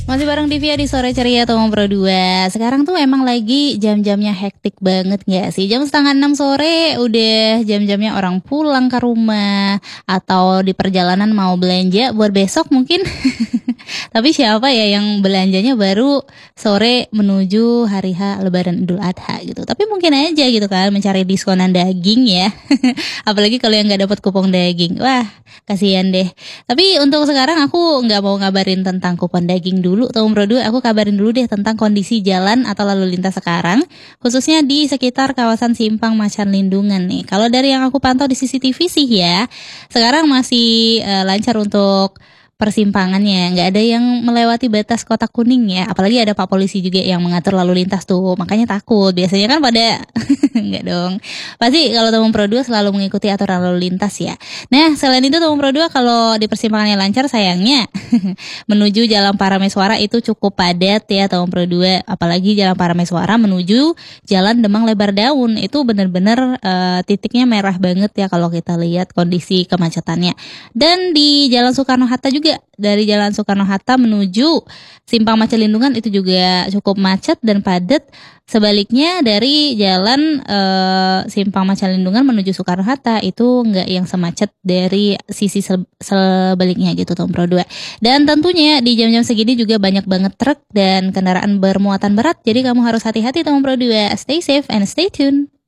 Masih bareng Divya di Sore Ceria Tomong Pro 2. Sekarang tuh emang lagi jam-jamnya hektik banget gak sih? Jam setengah 6 sore udah jam-jamnya orang pulang ke rumah. Atau di perjalanan mau belanja buat besok mungkin. Tapi siapa ya yang belanjanya baru sore menuju hari H Lebaran Idul Adha gitu. Tapi mungkin aja gitu kan mencari diskonan daging ya. Apalagi kalau yang gak dapat kupon daging. Wah, kasihan deh. Tapi untuk sekarang aku gak mau ngabarin tentang kupon daging dulu Tomong Pro 2, aku kabarin dulu deh tentang kondisi jalan atau lalu lintas sekarang, khususnya di sekitar kawasan Simpang Macan Lindungan nih. Kalau dari yang aku pantau di CCTV sih ya, sekarang masih lancar untuk persimpangannya, nggak ada yang melewati batas kotak kuning ya, apalagi ada Pak Polisi juga yang mengatur lalu lintas tuh, makanya takut. Biasanya kan pada nggak dong, pasti kalau Tomong Pro 2 selalu mengikuti aturan lalu lintas ya. Nah selain itu Tomong Pro 2 kalau di persimpangannya lancar, sayangnya menuju Jalan Parameswara itu cukup padat ya Tomong Pro 2, apalagi Jalan Parameswara menuju Jalan Demang Lebar Daun itu benar-benar titiknya merah banget ya kalau kita lihat kondisi kemacetannya. Dan di Jalan Soekarno-Hatta juga, dari Jalan Soekarno-Hatta menuju Simpang Macan Lindungan itu juga cukup macet dan padat. Sebaliknya dari Jalan Simpang Macan Lindungan menuju Soekarno-Hatta itu nggak yang semacet dari sisi sebaliknya gitu Tomong Pro 2. Dan tentunya di jam-jam segini juga banyak banget truk dan kendaraan bermuatan berat. Jadi kamu harus hati-hati Tomong Pro 2. Stay safe and stay tuned.